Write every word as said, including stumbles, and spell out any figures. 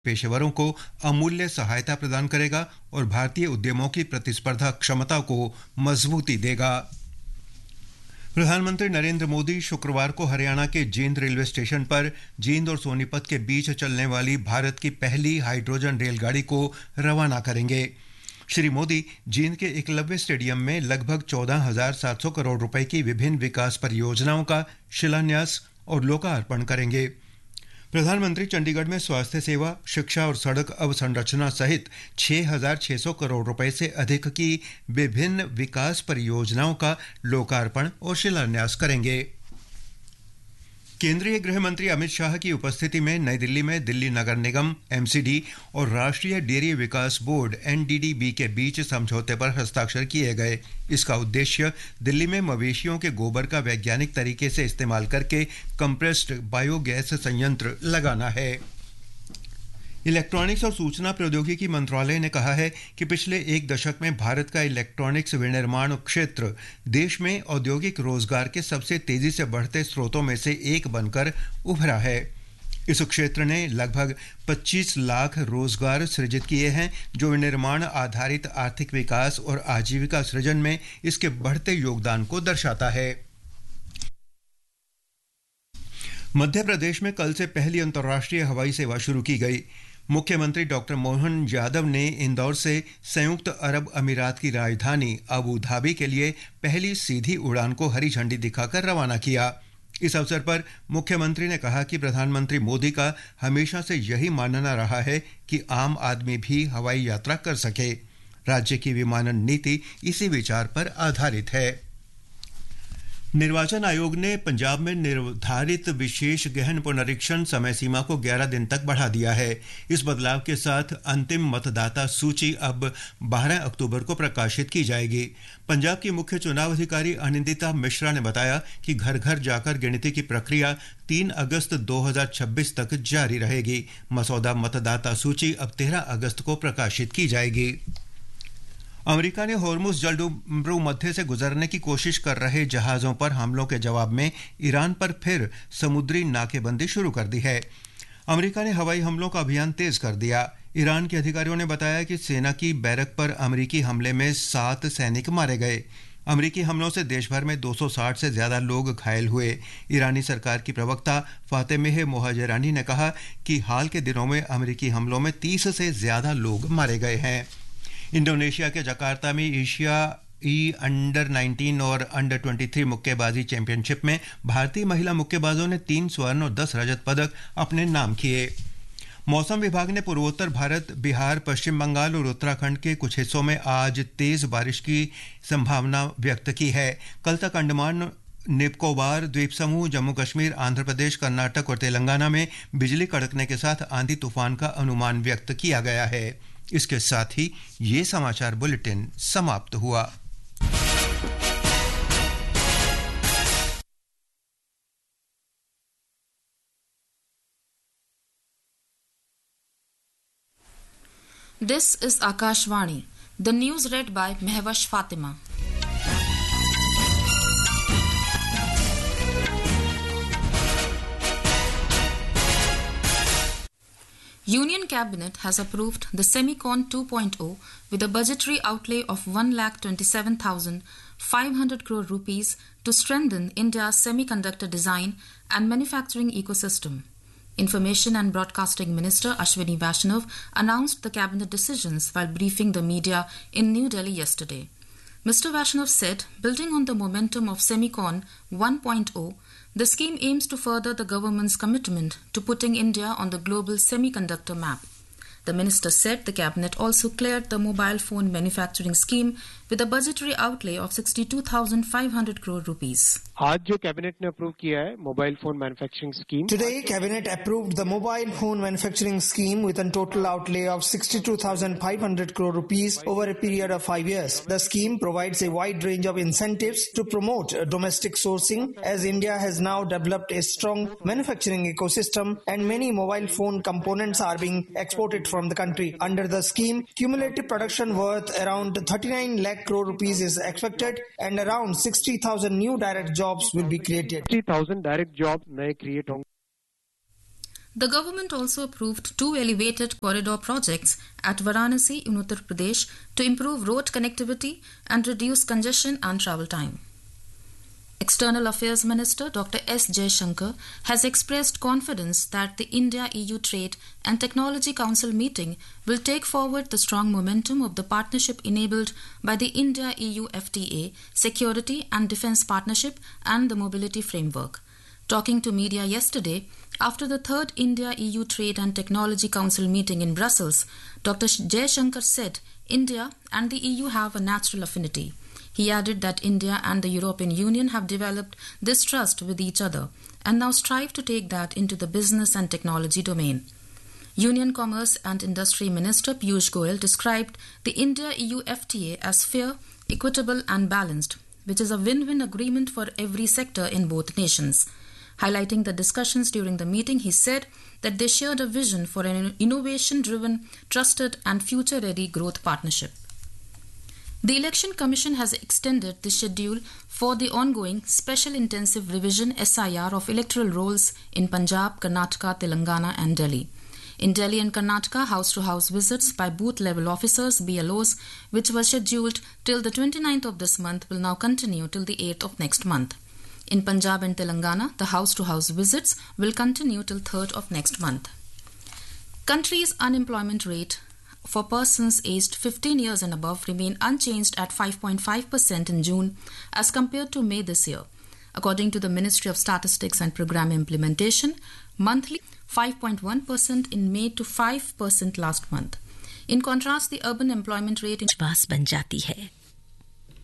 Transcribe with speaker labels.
Speaker 1: पेशेवरों को अमूल्य सहायता प्रदान करेगा और भारतीय उद्यमों की प्रतिस्पर्धा क्षमता को मजबूती देगा। प्रधानमंत्री नरेंद्र मोदी शुक्रवार को हरियाणा के जींद रेलवे स्टेशन पर जींद और सोनीपत के बीच चलने वाली भारत की पहली हाइड्रोजन रेलगाड़ी को रवाना करेंगे। श्री मोदी जींद के एकलव्य स्टेडियम में लगभग चौदह हजार सात सौ करोड़ रुपए की विभिन्न विकास परियोजनाओं का शिलान्यास और लोकार्पण करेंगे। प्रधानमंत्री चंडीगढ़ में स्वास्थ्य सेवा, शिक्षा और सड़क अवसंरचना सहित छह हजार छह सौ करोड़ रुपए से अधिक की विभिन्न विकास परियोजनाओं का लोकार्पण और शिलान्यास करेंगे। केंद्रीय गृह मंत्री अमित शाह की उपस्थिति में नई दिल्ली में दिल्ली नगर निगम एमसीडी और राष्ट्रीय डेयरी विकास बोर्ड एनडीडीबी के बीच समझौते पर हस्ताक्षर किए गए। इसका उद्देश्य दिल्ली में मवेशियों के गोबर का वैज्ञानिक तरीके से इस्तेमाल करके कंप्रेस्ड बायोगैस संयंत्र लगाना है। इलेक्ट्रॉनिक्स और सूचना प्रौद्योगिकी मंत्रालय ने कहा है कि पिछले एक दशक में भारत का इलेक्ट्रॉनिक्स विनिर्माण क्षेत्र देश में औद्योगिक रोजगार के सबसे तेजी से बढ़ते स्रोतों में से एक बनकर उभरा है। इस क्षेत्र ने लगभग पच्चीस लाख रोजगार सृजित किए हैं, जो विनिर्माण आधारित आर्थिक विकास और आजीविका सृजन में इसके बढ़ते योगदान को दर्शाता है। मध्य प्रदेश में कल से पहली अंतर्राष्ट्रीय हवाई सेवा शुरू की गई। मुख्यमंत्री डॉक्टर मोहन यादव ने इंदौर से संयुक्त अरब अमीरात की राजधानी अबू धाबी के लिए पहली सीधी उड़ान को हरी झंडी दिखाकर रवाना किया। इस अवसर पर मुख्यमंत्री ने कहा कि प्रधानमंत्री मोदी का हमेशा से यही मानना रहा है कि आम आदमी भी हवाई यात्रा कर सके। राज्य की विमानन नीति इसी विचार पर आधारित है। निर्वाचन आयोग ने पंजाब में निर्धारित विशेष गहन पुनरीक्षण समय सीमा को ग्यारह दिन तक बढ़ा दिया है। इस बदलाव के साथ अंतिम मतदाता सूची अब बारह अक्टूबर को प्रकाशित की जाएगी। पंजाब की मुख्य चुनाव अधिकारी अनिंदिता मिश्रा ने बताया कि घर घर जाकर गिनती की प्रक्रिया तीन अगस्त दो हजार छब्बीस तक जारी रहेगी। मसौदा मतदाता सूची अब तेरह अगस्त को प्रकाशित की जाएगी। अमेरिका ने होर्मुज जलडुब्रू मध्य से गुजरने की कोशिश कर रहे जहाजों पर हमलों के जवाब में ईरान पर फिर समुद्री नाकेबंदी शुरू कर दी है। अमेरिका ने हवाई हमलों का अभियान तेज कर दिया। ईरान के अधिकारियों ने बताया कि सेना की बैरक पर अमेरिकी हमले में सात सैनिक मारे गए। अमेरिकी हमलों से देश भर में दो सौ साठ से ज्यादा लोग घायल हुए। ईरानी सरकार की प्रवक्ता फातेमेह मोहजरानी ने कहा कि हाल के दिनों में अमेरिकी हमलों में तीस से ज्यादा लोग मारे गए हैं। इंडोनेशिया के जकार्ता में एशिया ई अंडर नाइनटीन और अंडर तेईस मुक्केबाजी चैंपियनशिप में भारतीय महिला मुक्केबाजों ने तीन स्वर्ण और दस रजत पदक अपने नाम किए। मौसम विभाग ने पूर्वोत्तर भारत, बिहार, पश्चिम बंगाल और उत्तराखंड के कुछ हिस्सों में आज तेज बारिश की संभावना व्यक्त की है। कल तक अंडमान निकोबार द्वीप समूह, जम्मू कश्मीर, आंध्र प्रदेश, कर्नाटक और तेलंगाना में बिजली कड़कने के साथ आंधी तूफान का अनुमान व्यक्त किया गया है। इसके साथ ही ये समाचार बुलेटिन समाप्त हुआ।
Speaker 2: This is Akashvani. The news read by Mehwash Fatima. Union Cabinet has approved the Semicon two point oh with a budgetary outlay of one lakh twenty-seven thousand five hundred crore rupees to strengthen India's semiconductor design and manufacturing ecosystem. Information and Broadcasting Minister Ashwini Vaishnav announced the cabinet decisions while briefing the media in New Delhi yesterday. Mister Vaishnav said, building on the momentum of Semicon one point oh, the scheme aims to further the government's commitment to putting India on the global semiconductor map. The minister said the cabinet also cleared the mobile phone manufacturing scheme with a budgetary outlay of sixty-two thousand five hundred crore rupees.
Speaker 3: आज जो cabinet ने approve किया है mobile phone manufacturing scheme.
Speaker 4: Today, cabinet approved the mobile phone manufacturing scheme with a total outlay of sixty-two thousand five hundred crore rupees over a period of five years. The scheme provides a wide range of incentives to promote domestic sourcing, as India has now developed a strong manufacturing ecosystem and many mobile phone components are being exported from the country. Under the scheme, cumulative production worth around thirty-nine lakh crore rupees is expected and around sixty thousand new direct jobs will be created.
Speaker 3: sixty thousand direct jobs नए create होंगे.
Speaker 2: The government also approved two elevated corridor projects at Varanasi in Uttar Pradesh to improve road connectivity and reduce congestion and travel time. External Affairs Minister Doctor S. Jaishankar has expressed confidence that the India-E U Trade and Technology Council meeting will take forward the strong momentum of the partnership enabled by the India-E U F T A, Security and Defence Partnership and the Mobility Framework. Talking to media yesterday, after the third India-E U Trade and Technology Council meeting in Brussels, Doctor Jaishankar said India and the E U have a natural affinity. He added that India and the European Union have developed this trust with each other and now strive to take that into the business and technology domain. Union Commerce and Industry Minister Piyush Goyal described the India-E U F T A as fair, equitable and balanced, which is a win-win agreement for every sector in both nations. Highlighting the discussions during the meeting, he said that they shared a vision for an innovation-driven, trusted and future-ready growth partnership. The Election Commission has extended the schedule for the ongoing Special Intensive Revision S I R of electoral rolls in Punjab, Karnataka, Telangana and Delhi. In Delhi and Karnataka, house-to-house visits by booth-level officers, B L Os, which were scheduled till the twenty-ninth of this month, will now continue till the eighth of next month. In Punjab and Telangana, the house-to-house visits will continue till third of next month. Country's unemployment rate for persons aged fifteen years and above remain unchanged at five point five percent in June as compared to May this year. According to the Ministry of Statistics and Programme Implementation, monthly five point one percent in May to five percent last month. In contrast, the urban employment rate in
Speaker 5: बास बन जाती है.